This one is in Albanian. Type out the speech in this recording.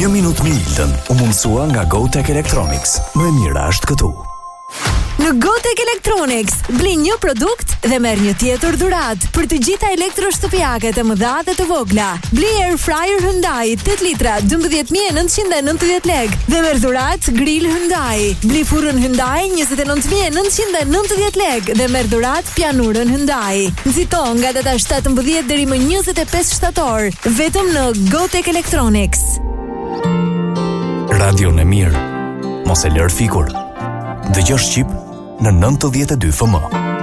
1 minutë me Iltën u mundsua nga GoTech Electronics. Më e mira është këtu. Në GoTech Electronics, bli një produkt dhe merr një tjetër dhuratë për të gjitha elektroshtëpiaket e mëdha dhe të vogla. Bli air fryer Hyundai 8 litra 12.990 lekë dhe merr dhuratë grill Hyundai. Bli furrën Hyundai 29.990 lekë dhe merr dhuratë pianurën Hyundai. Nxito nga data 17 deri më 25 shtator vetëm në GoTech Electronics. Radio në mirë, mos e lër fikur. Dëgjo Shqip në 92 FM.